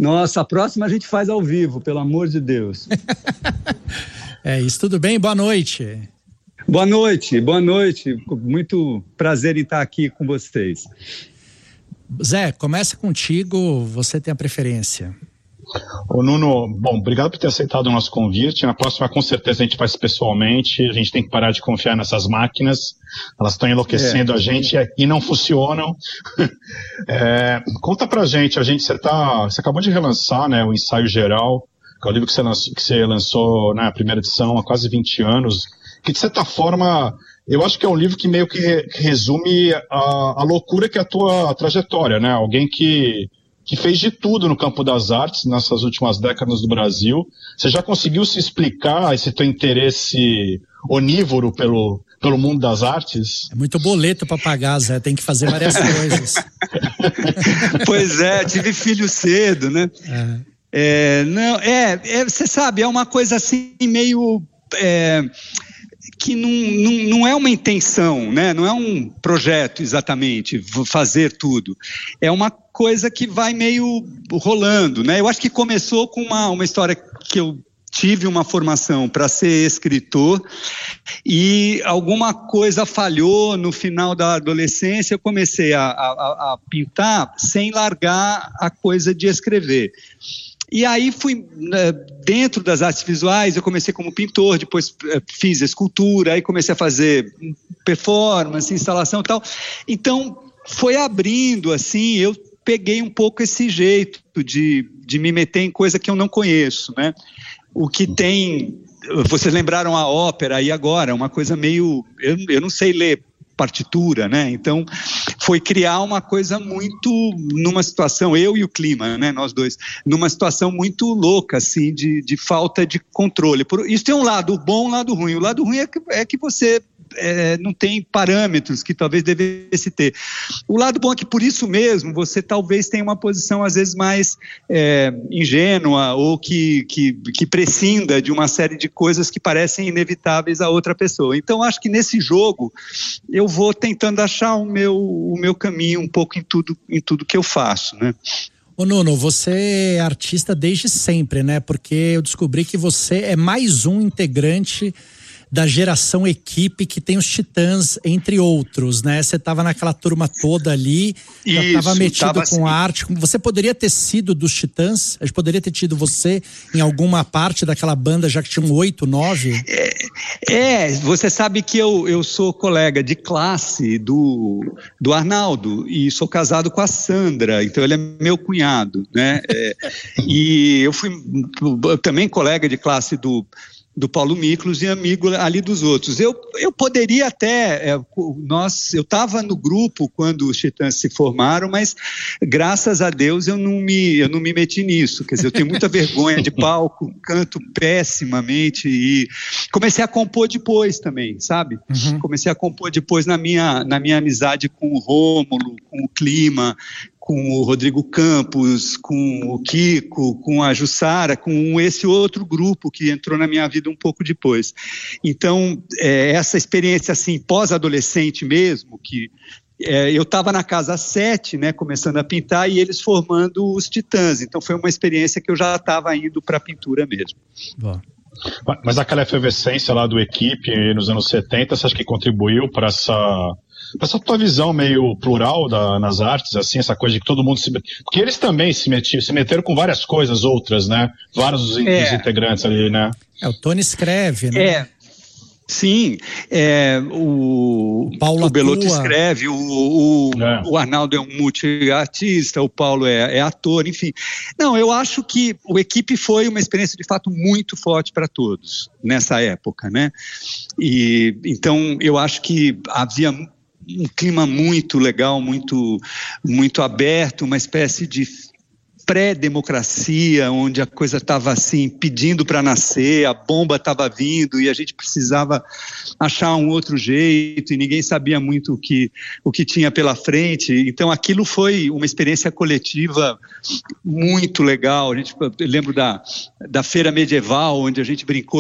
Nossa, a próxima a gente faz ao vivo, pelo amor de Deus. É isso, tudo bem? Boa noite. Boa noite. Muito prazer em estar aqui com vocês. Zé, começa contigo, você tem a preferência. Ô Nuno, bom, obrigado por ter aceitado o nosso convite. Na próxima, com certeza, a gente faz pessoalmente. A gente tem que parar de confiar nessas máquinas. Elas estão enlouquecendo a gente e não funcionam. Conta pra gente, você acabou de relançar, né, o Ensaio Geral, que é o livro que você lançou na primeira edição há quase 20 anos, que de certa forma, eu acho que é um livro que meio que resume a loucura que é a tua trajetória, né? Alguém que fez de tudo no campo das artes nessas últimas décadas do Brasil. Você já conseguiu se explicar esse teu interesse onívoro pelo mundo das artes? É muito boleto para pagar, Zé, tem que fazer várias coisas. Pois é, tive filho cedo, né? Você sabe, é uma coisa assim meio... que não é uma intenção, né? Não é um projeto exatamente, fazer tudo. É uma coisa que vai meio rolando, né? Eu acho que começou com uma história que eu tive uma formação para ser escritor e alguma coisa falhou no final da adolescência. Eu comecei a pintar sem largar a coisa de escrever. E aí fui dentro das artes visuais, eu comecei como pintor, depois fiz escultura, aí comecei a fazer performance, instalação e tal. Então foi abrindo assim, eu peguei um pouco esse jeito de me meter em coisa que eu não conheço, né? O que tem, vocês lembraram a ópera aí agora, uma coisa meio, eu não sei ler partitura, né? Então foi criar uma coisa muito, numa situação, eu e o Clima, né, nós dois, numa situação muito louca, assim, de falta de controle. Isso tem um lado bom, um lado ruim. O lado ruim é que você não tem parâmetros que talvez devesse ter. O lado bom é que por isso mesmo você talvez tenha uma posição às vezes mais ingênua ou que prescinda de uma série de coisas que parecem inevitáveis a outra pessoa. Então acho que nesse jogo eu vou tentando achar o meu caminho um pouco em tudo que eu faço, né? Ô Nuno, você é artista desde sempre, né? Porque eu descobri que você é mais um integrante da geração Equipe, que tem os Titãs, entre outros, né? Você estava naquela turma toda ali, já estava metido com a arte. Você poderia ter sido dos Titãs? A gente poderia ter tido você em alguma parte daquela banda, já que tinham 8, 9? Você sabe que eu sou colega de classe do Arnaldo e sou casado com a Sandra, então ele é meu cunhado, né? E eu fui também colega de classe do Paulo Miklos e amigo ali dos outros. Eu poderia até, eu estava no grupo quando os Titãs se formaram, mas graças a Deus eu não me meti nisso, quer dizer, eu tenho muita vergonha de palco, canto pessimamente e comecei a compor depois também, sabe? Uhum. Comecei a compor depois na minha amizade com o Rômulo, com o Clima, com o Rodrigo Campos, com o Kiko, com a Jussara, com esse outro grupo que entrou na minha vida um pouco depois. Então, essa experiência assim, pós-adolescente mesmo, que eu estava na casa 7, né, começando a pintar, e eles formando os Titãs. Então, foi uma experiência que eu já estava indo para a pintura mesmo. Bom. Mas aquela efervescência lá do Equipe nos anos 70, você acha que contribuiu para essa tua visão meio plural nas artes, assim, essa coisa de que todo mundo porque eles também se meteram com várias coisas outras, né? Vários dos integrantes ali, né? O Tony escreve, né? Sim, o Belotto escreve, o Arnaldo é um multiartista, o Paulo é ator, enfim. Não, eu acho que o Equipe foi uma experiência de fato muito forte para todos nessa época, né? E então eu acho que havia um clima muito legal, muito, muito aberto, uma espécie de pré-democracia, onde a coisa estava assim, pedindo para nascer, a bomba estava vindo e a gente precisava achar um outro jeito e ninguém sabia muito o que tinha pela frente. Então aquilo foi uma experiência coletiva muito legal. Eu lembro da feira medieval, onde a gente brincou de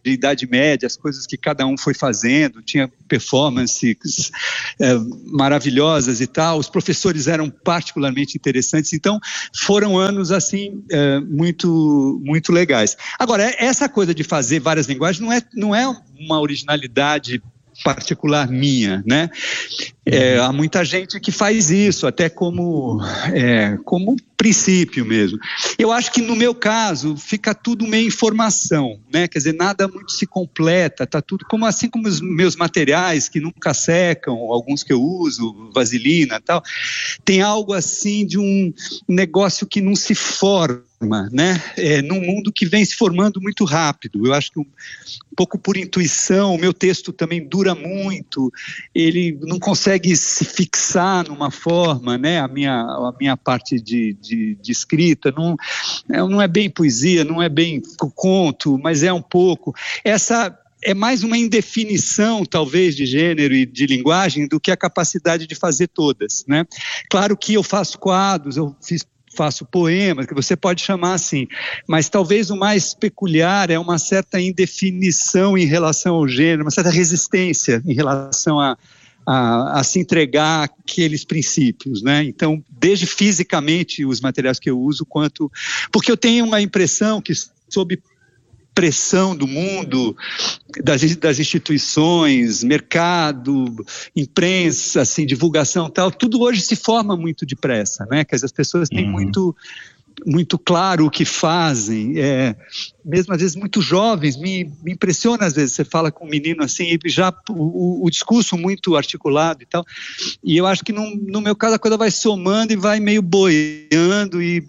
Idade Média, as coisas que cada um foi fazendo, tinha performances maravilhosas e tal, os professores eram particularmente interessantes, então foram anos assim muito, muito legais. Agora, essa coisa de fazer várias linguagens não é uma originalidade particular minha, né? Há muita gente que faz isso, até como princípio mesmo. Eu acho que no meu caso fica tudo meio informação, né? Quer dizer, nada muito se completa, tá tudo assim como os meus materiais que nunca secam, alguns que eu uso, vaselina e tal, tem algo assim de um negócio que não se forma, né? Num mundo que vem se formando muito rápido. Eu acho que um pouco por intuição, o meu texto também dura muito, ele não consegue se fixar numa forma, né? A minha parte de escrita não é bem poesia, não é bem conto, mas é um pouco. Essa é mais uma indefinição, talvez, de gênero e de linguagem do que a capacidade de fazer todas, né? Claro que eu faço quadros, faço poemas, que você pode chamar assim, mas talvez o mais peculiar é uma certa indefinição em relação ao gênero, uma certa resistência em relação a se entregar àqueles princípios, né? Então, desde fisicamente os materiais que eu uso, porque eu tenho uma impressão que sob pressão do mundo, das instituições, mercado, imprensa, assim, divulgação, tal, tudo hoje se forma muito depressa, né? Que as pessoas têm muito claro o que fazem, mesmo às vezes muito jovens, me impressiona às vezes, você fala com um menino assim, e já o discurso muito articulado e tal, e eu acho que no meu caso a coisa vai somando e vai meio boiando e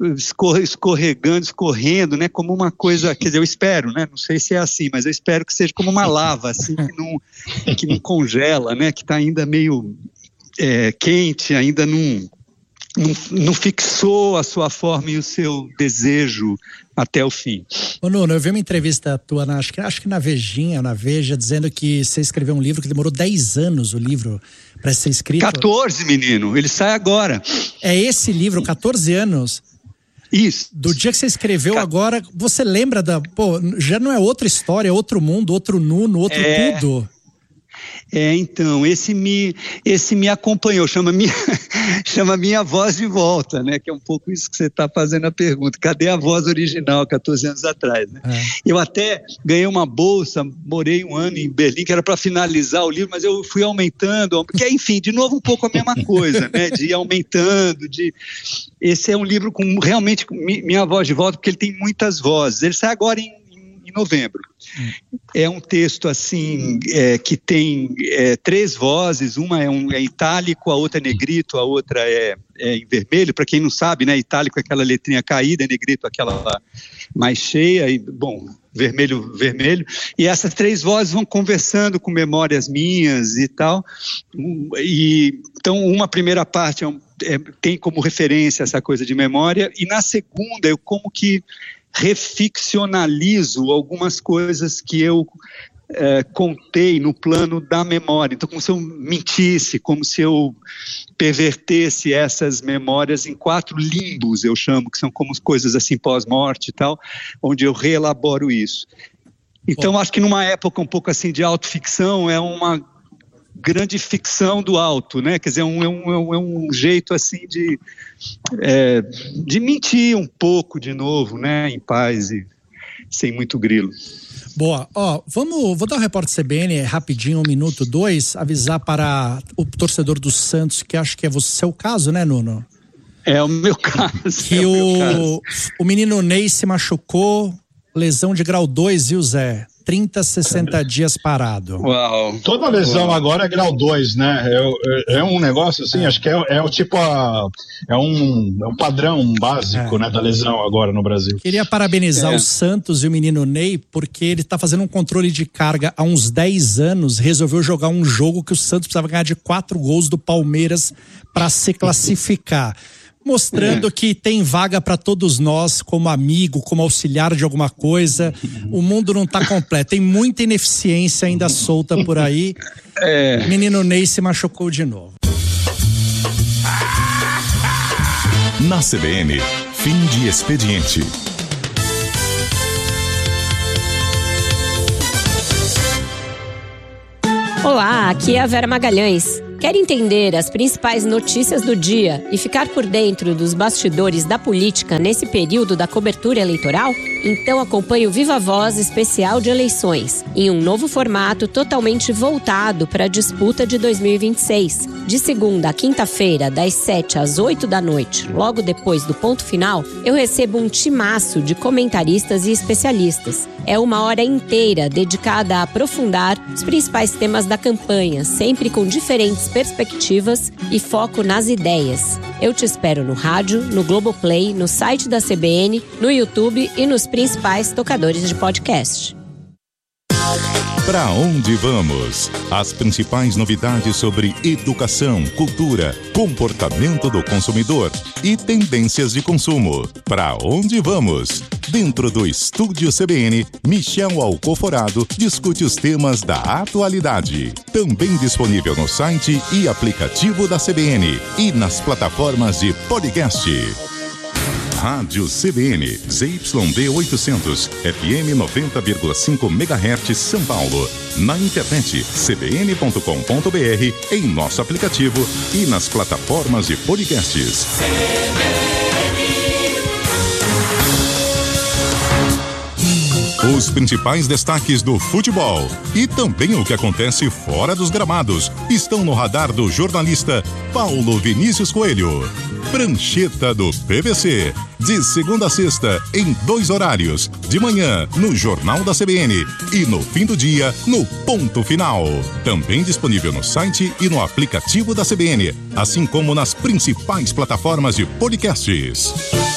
escorrendo, né, como uma coisa, quer dizer, eu espero, né, não sei se é assim, mas eu espero que seja como uma lava, assim, que não congela, né, que está ainda meio quente, ainda não fixou a sua forma e o seu desejo até o fim. Ô Nuno, eu vi uma entrevista tua, acho que na Veja, dizendo que você escreveu um livro que demorou 10 anos, o livro, para ser escrito. 14, menino, ele sai agora. É esse livro, 14 anos? Isso. Do dia que você escreveu agora, você lembra já não é outra história, outro mundo, outro Nuno, outro tudo. Então, esse me acompanhou, chama Minha Voz de Volta, né? Que é um pouco isso que você está fazendo a pergunta. Cadê a voz original, 14 anos atrás, né? Eu até ganhei uma bolsa, morei um ano em Berlim, que era para finalizar o livro, mas eu fui aumentando, porque, enfim, de novo um pouco a mesma coisa, né? De ir aumentando, Esse é um livro com realmente Minha Voz de Volta, porque ele tem muitas vozes. Ele sai agora em novembro. É um texto assim que tem 3 vozes, uma é itálico, a outra é negrito, a outra é em vermelho. Para quem não sabe, né, itálico é aquela letrinha caída, negrito aquela mais cheia, e bom, vermelho. E essas 3 vozes vão conversando com memórias minhas e tal. Então, uma primeira parte tem como referência essa coisa de memória, e na segunda eu como que reficcionalizo algumas coisas que eu contei no plano da memória. Então, como se eu mentisse, como se eu pervertesse essas memórias em 4 limbos, eu chamo, que são como coisas assim pós-morte e tal, onde eu reelaboro isso. Então, acho que numa época um pouco assim de autoficção, é uma grande ficção do alto, né? Quer dizer, é um jeito assim de mentir um pouco de novo, né? Em paz e sem muito grilo. Boa, vou dar um repórter CBN rapidinho, 1 minuto, 2, avisar para o torcedor do Santos, que acho que é seu caso, né, Nuno? É o meu caso. Que o menino Ney se machucou, lesão de grau 2, viu, Zé? 30, 60 dias parado. Uau. Toda lesão agora é grau 2, né? É um negócio assim, acho que é um padrão básico, né, da lesão agora no Brasil. Queria parabenizar o Santos e o menino Ney, porque ele tá fazendo um controle de carga há uns 10 anos, resolveu jogar um jogo que o Santos precisava ganhar de 4 gols do Palmeiras para se classificar. Mostrando que tem vaga para todos nós, como amigo, como auxiliar de alguma coisa. O mundo não está completo, tem muita ineficiência ainda solta por aí. Menino Ney se machucou de novo. Na CBN, fim de expediente. Olá, aqui é a Vera Magalhães. Quer entender as principais notícias do dia e ficar por dentro dos bastidores da política nesse período da cobertura eleitoral? Então acompanhe o Viva Voz especial de eleições, em um novo formato totalmente voltado para a disputa de 2026. De segunda a quinta-feira, das 7 às 8 da noite, logo depois do ponto final, eu recebo um timaço de comentaristas e especialistas. É uma hora inteira dedicada a aprofundar os principais temas da campanha, sempre com diferentes perspectivas e foco nas ideias. Eu te espero no rádio, no Globoplay, no site da CBN, no YouTube e nos principais tocadores de podcast. Pra onde vamos? As principais novidades sobre educação, cultura, comportamento do consumidor e tendências de consumo. Pra onde vamos? Dentro do Estúdio CBN, Michel Alcoforado discute os temas da atualidade. Também disponível no site e aplicativo da CBN e nas plataformas de podcast. Rádio CBN, ZYD 800, FM 90,5 MHz São Paulo. Na internet, cbn.com.br, em nosso aplicativo e nas plataformas de podcasts. Os principais destaques do futebol e também o que acontece fora dos gramados estão no radar do jornalista Paulo Vinícius Coelho. Prancheta do PVC, de segunda a sexta, em 2 horários, de manhã, no Jornal da CBN e no fim do dia, no Ponto Final. Também disponível no site e no aplicativo da CBN, assim como nas principais plataformas de podcasts.